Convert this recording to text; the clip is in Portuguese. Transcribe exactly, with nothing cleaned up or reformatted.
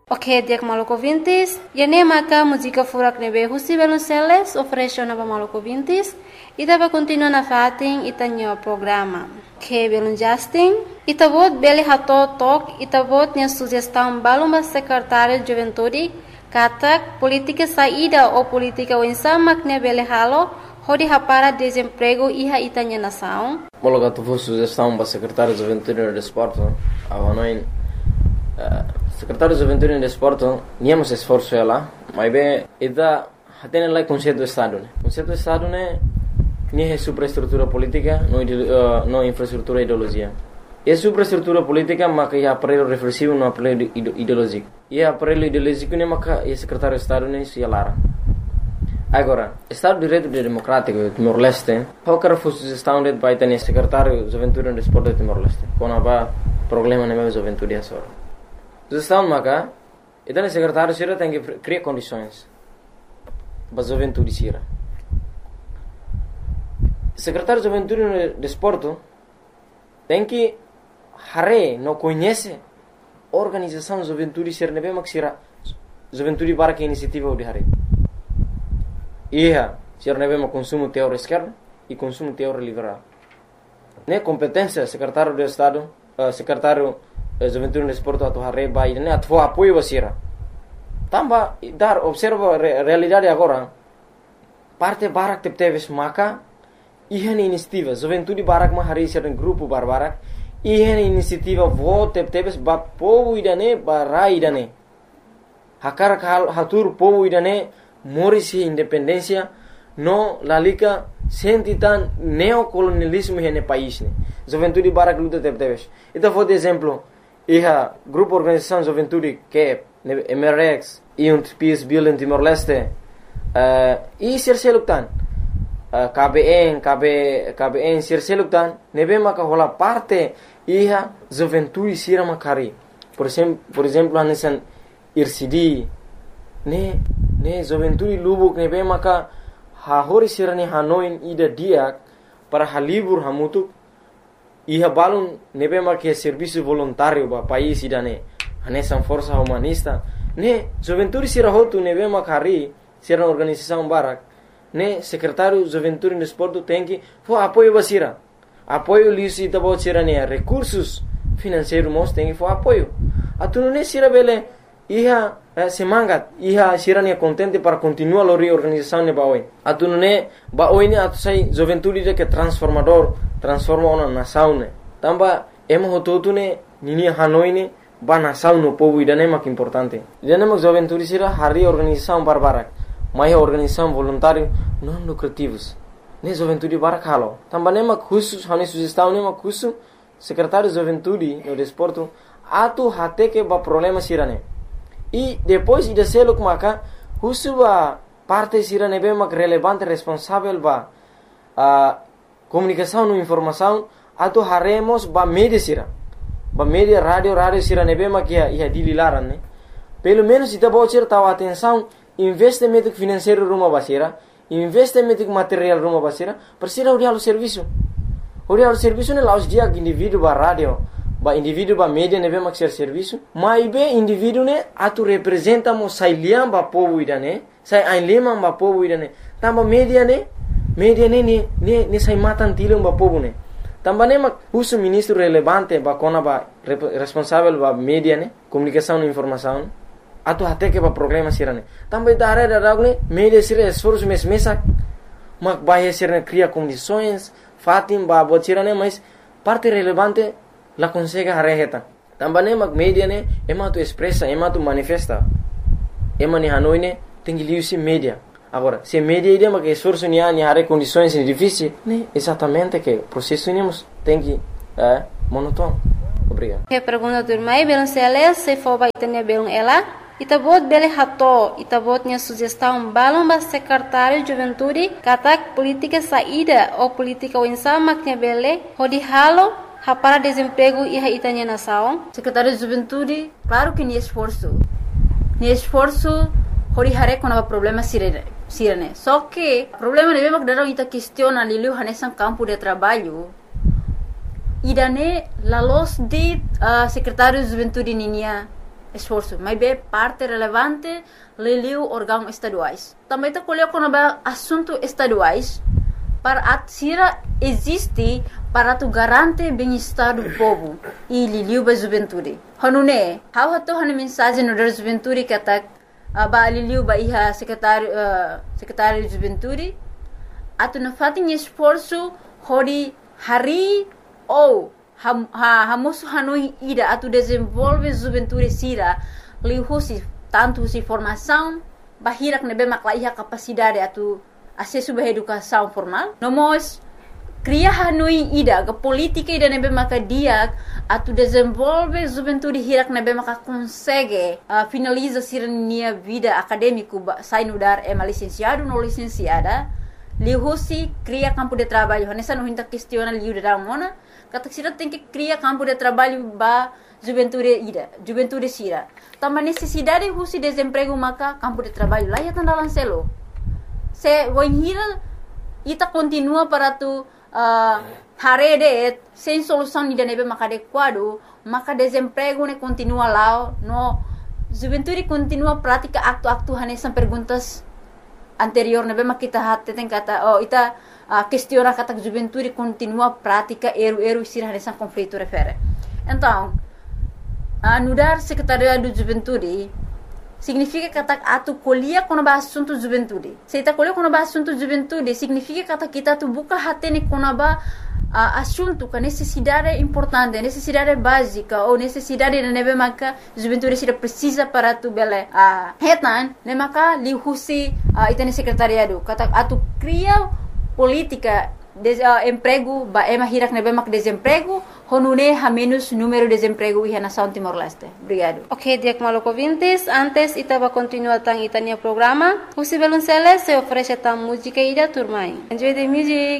Ok, dia Maluco Vintis. E nem maka música furak nebe husi Belunceles oferece na Maluco Vintis. E tava continua na fatin itanyo programa. Que Belun Justin. E tabot beli hato tok. E tabot nia sugestão baluma secretário de Juventude. Katak política saída ou política wensamak ne beli halo. Hodi hapara desemprego iha itanya nação. Bolo gato foi sugestão para secretário de Juventude e Desporto. Avanoin secretário de Juventude e Desporto, niamos esforço ela, mas bem, ida tem lá conceito do Estado, né? Conceito do Estado né, nem é superestrutura política, não uh, não infraestrutura ideologia. É superestrutura política, mas é aparelho reflexivo, não aparelho ideológico. E aparelho ideológico né, mas é secretário de Estado né, se alara. Agora, Estado de Direito Democrático Timor-Leste, qual que foi a sugestão de para ter secretário de Juventude e Desporto de Timor-Leste? Quando há problema na minha juventude é só. Sugestão maka, então o secretário sira tem que criar condições para a juventude sira. Secretário de Juventude e Desporto tem que hare não conhece a organização de juventude sira nebe mak sira juventude para que iniciativa de hare. Ia sira nebe mak consumo teórico esquerdo e consumo teórico liberal. Ne competência secretário de Estado, uh, secretário Juventude no Desporto atau hari bayi ini atau apoio basira. Tambah dar observa re, realidade agora. Parte barak tep teves maka ihan inisiativa Juventude barak ma hari sering grupo bar barak ihan inisiativa vo tep teves ba povo idane barai idane. Hakar kal hatur povo idane morisi independência no lalika sentitan neocolonialismo hene país ne. Juventude barak luta tep teves. Itu foi de exemplo. Iha grupo organização Juventude que M R X e um Peace Building Timor-Leste uh, e Sirseluktan uh, K B N K B K B N Sirseluktan nebe maka hola parte iha Juventude sira makari por exemplo por exemplo anesan I R C D ne ne Juventude Lubuk nebe maka ha hori sira ne Hanoi ida diak para halibur hamutuk iha balun nebe marque serviço voluntário ba país idane anesan força humanista ne juventude sira hotu nebe makari sira organização barak ne secretário juventude e desporto tem que fo apoio basira apoio lisi tabo sira ne recursos financeiros mos tem que fo apoio atunu ne sira bele iha eh, semangat iha sira ne contente para continuar a reorganização ne baoi atunu ne baoi ne atu sai juventude de que transformador transforma uma nação ne tamba emo hototu ne nini Hanoi ne ba nação no povo idane mak importante idane mak juventude sira hari organização barbarak mai organização voluntário não lucrativos ne juventude barak halo tamba ne mak khusus hani sugestão ne mak khusus secretário de juventude no desporto atu hate que ba problema sira ne e depois ida seluk maka khusus ba parte sira ne be mak relevante responsável ba a comunicação e informação atau haremos ba media sira ba media radio radio sira nebe makia ia dililaran ne pelo menos ita bocir tahu atenção investimento financeiro rumah basira investimento material rumah basira persira uri halu serviço uri halu serviço ne laus dia indivíduo ba radio ba indivíduo ba media nebe makia serviço mai be indivíduo ne atu representa mo sailiam ba povo idane sai ainlema ba povo idane tamba media ne media ne ne ne ne sai matan tilung ba povo ne tamba ne mak uso ministro relevante ba kona ba responsável ba media ne comunicação e informação atu hate que ba problema sirane tamba dare da ne media sira esforço mes mesa mak ba sirane cria condições fatim ba botirane mas parte relevante la consegue hareheta tamba ne mak media ne ema tu expressa ema tu manifesta ema ni Hanoi ne tem liusi media. Agora, se media ideia mas que esforço ni ani hare condições difíceis, né? Exatamente que o processo nemos tem que é monótono. Obrigado. Que pergunta do irmão Belunceles se for vai ter belun ela, itabot bele hato, itabot nya sugestão balon ba secretário de juventude, katak política saída ou política winsama que bele, hodi halo para desemprego e a itanya nação. Secretário de juventude, claro que nem esforço. Nem esforço, hori hare com o problema sirene. Sirene. Só que o problema de mesmo que daram ita questiona lilu hanesan campo de trabalho. Idane la los de uh, secretário de juventude ninia esforço, mas é parte relevante liliu órgãos estaduais. Também está colhendo quando é assunto estaduais para a tira existe para tu garante bem-estar do povo e liliu ba juventude. Hanune, how hato hana mensagem no da juventude que tá ba liliu ba iha secretário uh, secretário de juventude atu na fatin esforço hori hari ou ham ha hamosu hanui ida atu desenvolve juventude sira lihusi tanto si formação bahirak nebe maklaiha capacidade atu acesso à educação formal. Nós cria hanui ida ke politika ida nebe maka dia atu desenvolve juventude hirak nebe maka consegue uh, finaliza sirnia vida acadêmico sai no dar é licenciado no licenciada lihusi cria campo de trabalho nessa não hinta questiona liu da mona kata sira tem que cria campo de trabalho ba juventude ida juventude sira também necessidade husi desemprego maka campo de trabalho lá ya tandalan selo se voinhira ita continua para tu uh, harede sem solução ni nebe maka adequado maka desemprego ne continua lá no juventude continua prática acto-acto hanesan perguntas anterior nebe maka kita hatte tem kata oh ita uh, questiona kata juventude continua prática eru-eru sira hanesan conflito refere então uh, nudar secretaria do juventude significa kata atu colhia quando ba assunto juventude. Se ita colhia quando ba assunto juventude, significa kata kita tu buka hatene quando ba uh, assunto que necessidade importante, necessidade básica ou necessidade de nebe maka juventude sira precisa para tu bele. Ah, uh, hetan ne maka lihusi uh, ita ne secretariado. Kata atu cria política de uh, emprego ba ema hirak nebe mak desemprego honune ha menos número de desemprego e nação Timor-Leste. Obrigado. Ok, Diak Maloko Vintes, antes ita va continuar tang itania programa. Husi Belunceles se oferece tam música ida turmai. Enjoy the music.